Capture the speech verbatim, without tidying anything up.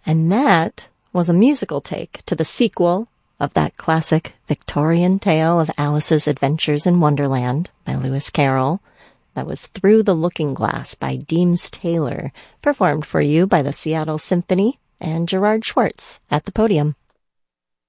And that was a musical take to the sequel of that classic Victorian tale of Alice's Adventures in Wonderland by Lewis Carroll. That was Through the Looking Glass by Deems Taylor, performed for you by the Seattle Symphony and Gerard Schwartz at the podium.